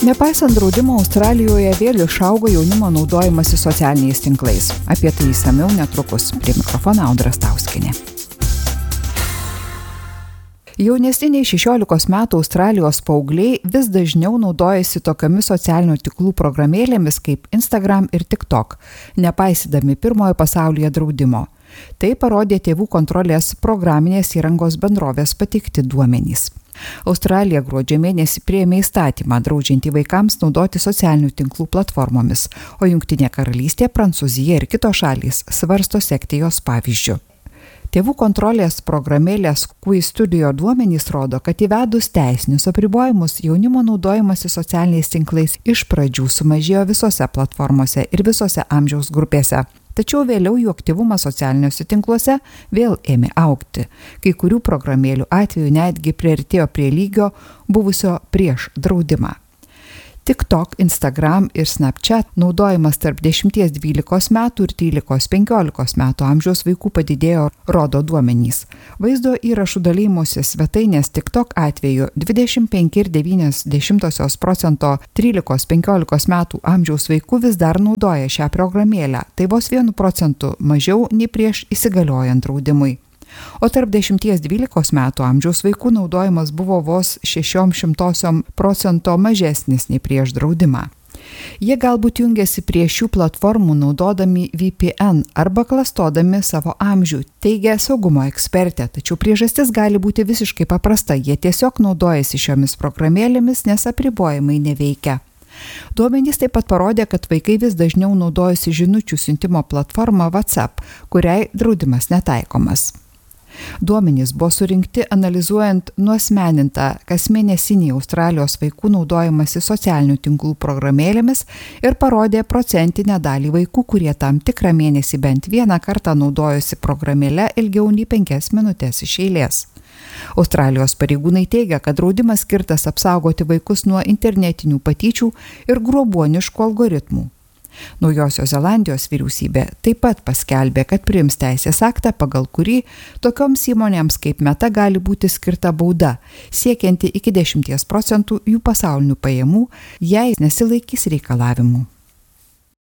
Nepaisant draudimo, Australijoje vėl išaugo jaunimo naudojimasi socialiniais tinklais. Apie tai išsamiau netrukus. Prie mikrofono Audra Stauskienė. Jaunesni nei 16 metų Australijos paaugliai vis dažniau naudojasi tokiamis socialinių tinklų programėlėmis kaip Instagram ir TikTok, nepaisydami pirmojo pasaulyje draudimo. Tai parodė tėvų kontrolės programinės įrangos bendrovės pateikti duomenys. Australija gruodžio mėnesį priėmė įstatymą draudžiantį vaikams naudoti socialinių tinklų platformomis, o Jungtinė karalystė, Prancūzija ir kitos šalys svarsto sekti jos pavyzdžiu. Tėvų kontrolės programėlės Quiz Studio duomenys rodo, kad įvedus teisinius apribojimus jaunimo naudojimasi socialiniais tinklais iš pradžių sumažėjo visose platformose ir visose amžiaus grupėse. Tačiau vėliau jų aktyvumas socialiniuose tinkluose vėl ėmė augti. Kai kurių programėlių atveju netgi priartėjo prie lygio buvusio prieš draudimą. TikTok, Instagram ir Snapchat naudojimas tarp 10-12 metų ir 13-15 metų amžiaus vaikų padidėjo, rodo duomenys. Vaizdo įrašų dalymosi svetainės TikTok atveju 25,9% 13-15 metų amžiaus vaikų vis dar naudoja šią programėlę, tai vos 1% mažiau nei prieš įsigaliojant draudimui. O tarp 10-12 metų amžiaus vaikų naudojimas buvo vos 0,06% mažesnis nei prieš draudimą. Jie galbūt jungiasi prie šių platformų naudodami VPN arba klastodami savo amžių, teigia saugumo ekspertė, tačiau priežastis gali būti visiškai paprasta, jie tiesiog naudojasi šiomis programėlėmis, nes apribojimai neveikia. Duomenys taip pat parodė, kad vaikai vis dažniau naudojasi žinučių siuntimo platformą WhatsApp, kuriai draudimas netaikomas. Duomenys buvo surinkti analizuojant nuasmenintą kasmėnesinį Australijos vaikų naudojimąsi socialinių tinklų programėlėmis ir parodė procentinę dalį vaikų, kurie tam tikrą mėnesį bent vieną kartą naudojosi programėle ilgiau nei 5 minutės iš eilės. Australijos pareigūnai teigia, kad draudimas skirtas apsaugoti vaikus nuo internetinių patyčių ir grobuoniškų algoritmų. Naujosios Zelandijos vyriausybė taip pat paskelbė, kad priims teisės aktą, pagal kurį tokioms įmonėms kaip Meta gali būti skirta bauda, siekianti iki 10% jų pasaulinių pajamų, jei nesilaikys reikalavimų.